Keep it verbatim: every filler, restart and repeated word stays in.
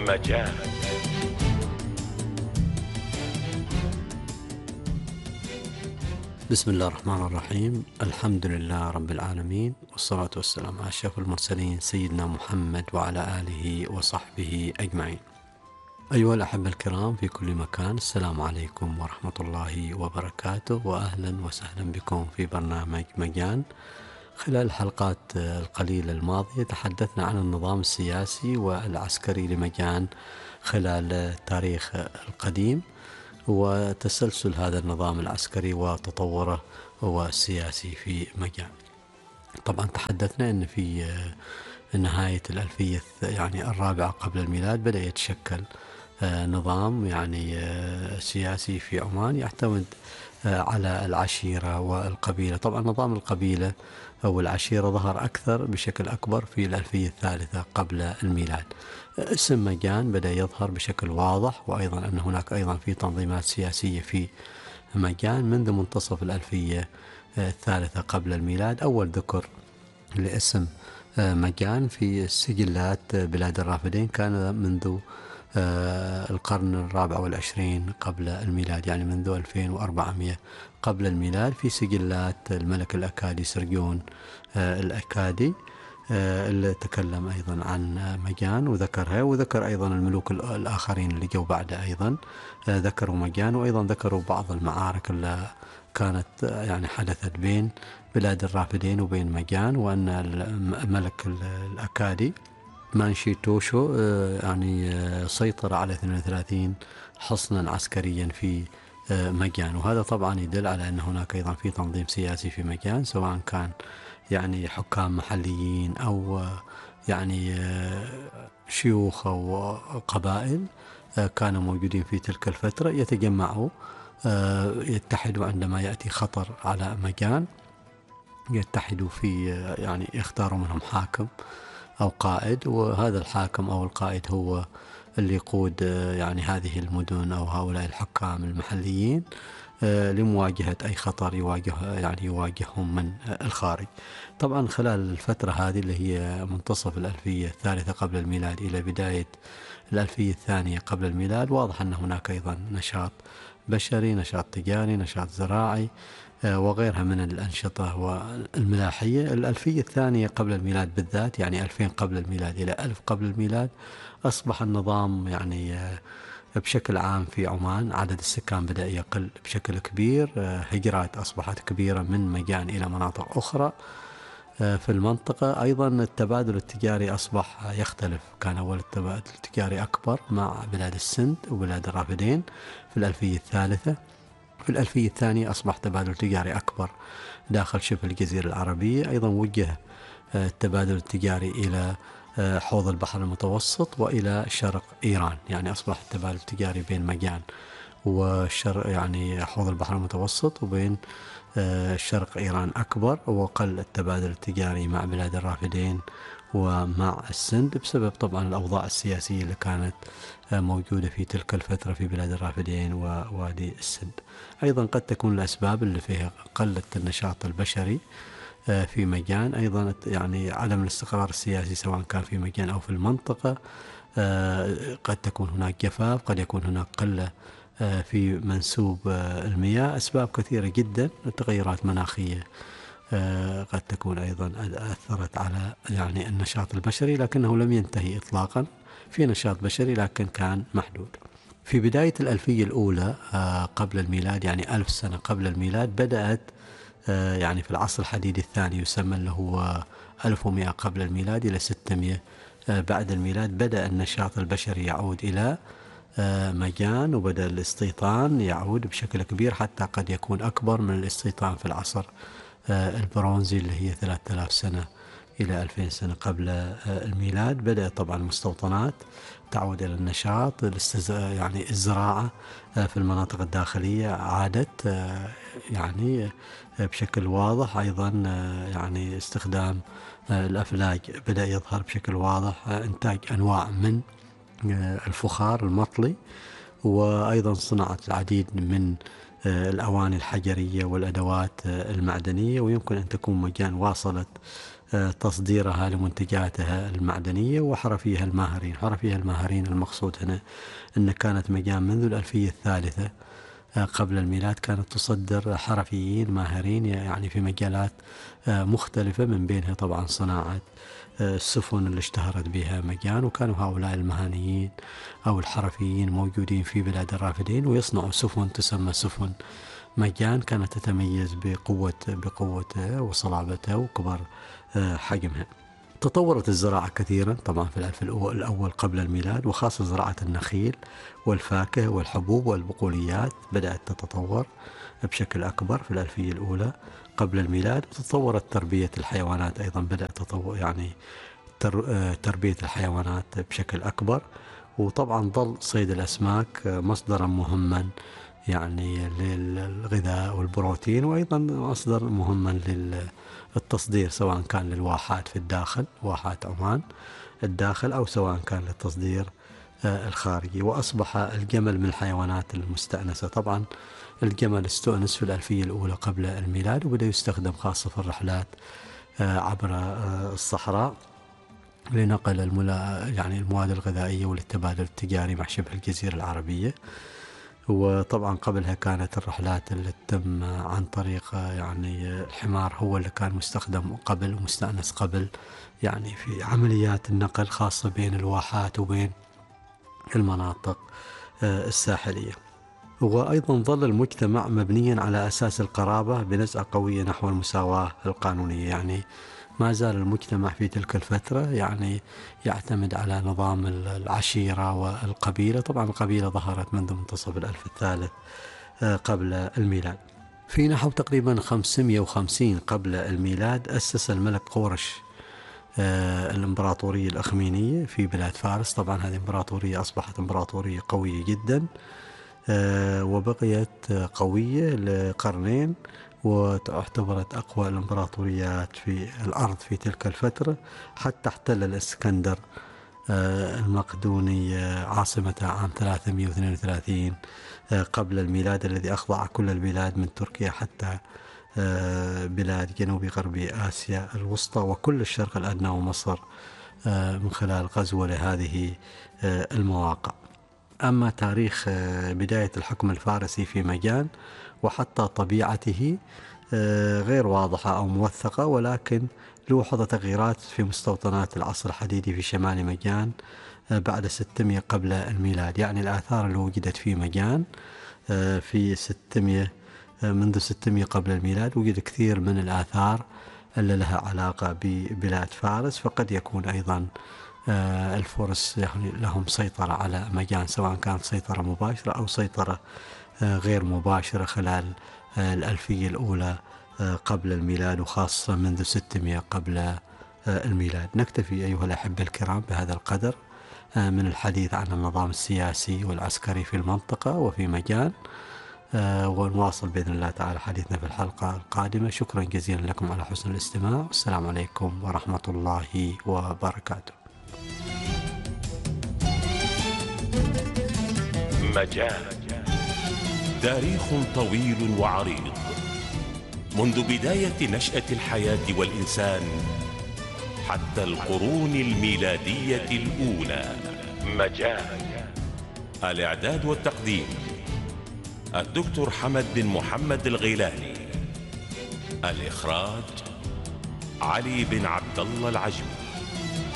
مجال. بسم الله الرحمن الرحيم. الحمد لله رب العالمين، والصلاة والسلام على أشرف المرسلين سيدنا محمد وعلى آله وصحبه أجمعين. أيها الأحبة الكرام في كل مكان، السلام عليكم ورحمة الله وبركاته، وأهلا وسهلا بكم في برنامج مجان. خلال الحلقات القليلة الماضية تحدثنا عن النظام السياسي والعسكري لمجان خلال التاريخ القديم وتسلسل هذا النظام العسكري وتطوره والسياسي في مجان. طبعا تحدثنا أن في نهاية الألفية يعني الرابعة قبل الميلاد بدأ يتشكل نظام يعني سياسي في عمان يعتمد على العشيرة والقبيلة. طبعا نظام القبيلة أو العشيرة ظهر أكثر بشكل أكبر في الألفية الثالثة قبل الميلاد. اسم مجان بدأ يظهر بشكل واضح، وأيضا أن هناك أيضا في تنظيمات سياسية في مجان منذ منتصف الألفية الثالثة قبل الميلاد. أول ذكر لاسم مجان في السجلات بلاد الرافدين كان منذ القرن الرابع والعشرين قبل الميلاد، يعني منذ ألفين وأربعمائة قبل الميلاد، في سجلات الملك الأكادي سرجون الأكادي اللي تكلم أيضا عن مجان وذكرها، وذكر أيضا الملوك الآخرين اللي جو بعده أيضا ذكروا مجان، وأيضا ذكروا بعض المعارك اللي كانت يعني حدثت بين بلاد الرافدين وبين مجان، وأن الملك الأكادي مانشي توشو يعني سيطر على اثنين وثلاثين حصنا عسكريا في مجان. وهذا طبعا يدل على أن هناك أيضا في تنظيم سياسي في مجان، سواء كان يعني حكام محليين أو يعني شيوخ أو قبائل كانوا موجودين في تلك الفترة، يتجمعوا يتحدوا عندما يأتي خطر على مجان، يتحدوا في يعني يختاروا منهم حاكم أو قائد، وهذا الحاكم أو القائد هو اللي يقود يعني هذه المدن أو هؤلاء الحكام المحليين لمواجهة أي خطر يواجه يعني يواجههم من الخارج. طبعا خلال الفترة هذه اللي هي منتصف الألفية الثالثة قبل الميلاد إلى بداية الألفية الثانية قبل الميلاد، واضح أن هناك أيضا نشاط بشري، نشاط تجاري، نشاط زراعي وغيرها من الأنشطة والملاحية. الألفية الثانية قبل الميلاد بالذات، يعني ألفين قبل الميلاد إلى ألف قبل الميلاد، أصبح النظام يعني بشكل عام في عمان عدد السكان بدأ يقل بشكل كبير، هجرات أصبحت كبيرة من مجان إلى مناطق أخرى في المنطقة. أيضا التبادل التجاري أصبح يختلف، كان أول التبادل التجاري أكبر مع بلاد السند وبلاد الرافدين في الألفية الثالثة. في الألفية الثانية أصبح تبادل تجاري أكبر داخل شبه الجزيرة العربية. أيضا وجه التبادل التجاري إلى حوض البحر المتوسط وإلى شرق إيران، يعني أصبح التبادل التجاري بين مجان وشرق يعني حوض البحر المتوسط وبين شرق إيران أكبر، وقل التبادل التجاري مع بلاد الرافدين ومع السند بسبب طبعا الأوضاع السياسية اللي كانت موجودة في تلك الفترة في بلاد الرافدين ووادي السند. أيضا قد تكون الأسباب اللي فيها قلة النشاط البشري في مجان، أيضا يعني عدم الاستقرار السياسي سواء كان في مجان أو في المنطقة، قد تكون هناك جفاف، قد يكون هناك قلة في منسوب المياه، أسباب كثيرة جدا. تغيرات مناخية قد تكون أيضا أثرت على يعني النشاط البشري، لكنه لم ينتهي إطلاقا، في نشاط بشري لكن كان محدود. في بداية الألفية الأولى قبل الميلاد، يعني ألف سنة قبل الميلاد، بدأت يعني في العصر الحديدي الثاني يسمى اللي هو ألف ومئة قبل الميلاد إلى ستمئة بعد الميلاد، بدأ النشاط البشري يعود إلى مجان، وبدأ الاستيطان يعود بشكل كبير حتى قد يكون أكبر من الاستيطان في العصر البرونزي اللي هي ثلاثة آلاف سنة إلى ألفين سنة قبل الميلاد. بدأت طبعا المستوطنات تعود إلى النشاط، يعني الزراعة في المناطق الداخلية عادت يعني بشكل واضح. أيضا يعني استخدام الأفلاج بدأ يظهر بشكل واضح، إنتاج أنواع من الفخار المطلي، وأيضا صناعة العديد من الأواني الحجرية والأدوات المعدنية. ويمكن أن تكون مجان واصلت تصديرها لمنتجاتها المعدنية. وحرفيها الماهرين، حرفيها الماهرين المقصود هنا أن كانت مجان منذ الألفية الثالثة قبل الميلاد كانت تصدر حرفيين ماهرين يعني في مجالات مختلفة، من بينها طبعا صناعة السفن اللي اشتهرت بها مجان، وكانوا هؤلاء المهنيين أو الحرفيين موجودين في بلاد الرافدين ويصنعوا سفن تسمى سفن مجان، كانت تتميز بقوة بقوتها وصلابتها وكبر حجمها. تطورت الزراعة كثيرا طبعا في الألف الأول قبل الميلاد، وخاصة زراعة النخيل والفاكهة والحبوب والبقوليات بدأت تتطور بشكل أكبر في الألفية الأولى قبل الميلاد. وتطورت تربية الحيوانات أيضا، بدأت تطور يعني تربية الحيوانات بشكل أكبر. وطبعا ظل صيد الأسماك مصدرا مهما يعني للغذاء والبروتين، وأيضا مصدر مهما للتصدير سواء كان للواحات في الداخل، واحات عمان الداخل، أو سواء كان للتصدير الخارجي. وأصبح الجمل من الحيوانات المستأنسة. طبعا الجمل استؤنس في الألفية الأولى قبل الميلاد، وبدأ يستخدم خاصة في الرحلات عبر الصحراء لنقل الملا يعني المواد الغذائية وللتبادل التجاري مع شبه الجزيرة العربية. وطبعا قبلها كانت الرحلات اللي تتم عن طريق يعني الحمار هو اللي كان مستخدم قبل ومستأنس قبل يعني في عمليات النقل، خاصة بين الواحات وبين المناطق الساحلية. وأيضا ظل المجتمع مبنيا على أساس القرابة بنزعة قوية نحو المساواة القانونية. يعني ما زال المجتمع في تلك الفترة يعني يعتمد على نظام العشيرة والقبيلة. طبعا القبيلة ظهرت منذ منتصف الألف الثالث قبل الميلاد. في نحو تقريبا خمسمئة وخمسين قبل الميلاد أسس الملك قورش الإمبراطورية الأخمينية في بلاد فارس. طبعا هذه الإمبراطورية أصبحت إمبراطورية قوية جدا، وبقيت قوية لقرنين، واعتبرت أقوى الإمبراطوريات في الأرض في تلك الفترة، حتى احتل الإسكندر المقدوني عاصمته عام ثلاثمئة واثنين وثلاثين قبل الميلاد، الذي أخضع كل البلاد من تركيا حتى بلاد جنوب غربي آسيا الوسطى وكل الشرق الأدنى ومصر من خلال غزوه لهذه المواقع. أما تاريخ بداية الحكم الفارسي في مجان وحتى طبيعته غير واضحة أو موثقة، ولكن لوحظ تغييرات في مستوطنات العصر الحديدي في شمال مجان بعد ستمئة قبل الميلاد. يعني الآثار اللي وجدت في مجان في ستمئة منذ ستمئة قبل الميلاد وجد كثير من الآثار اللي لها علاقة ببلاد فارس، فقد يكون أيضا الفرس يعني لهم سيطرة على مجان، سواء كانت سيطرة مباشرة أو سيطرة غير مباشرة خلال الألفية الأولى قبل الميلاد، وخاصة منذ ستمئة قبل الميلاد. نكتفي أيها الأحبة الكرام بهذا القدر من الحديث عن النظام السياسي والعسكري في المنطقة وفي مجان، ونواصل بإذن الله تعالى حديثنا في الحلقة القادمة. شكرا جزيلا لكم على حسن الاستماع، والسلام عليكم ورحمة الله وبركاته. مجان تاريخ طويل وعريض منذ بداية نشأة الحياة والإنسان حتى القرون الميلادية الأولى. مجان. الإعداد والتقديم الدكتور حمد بن محمد الغيلاني. الإخراج علي بن عبد الله العجمي.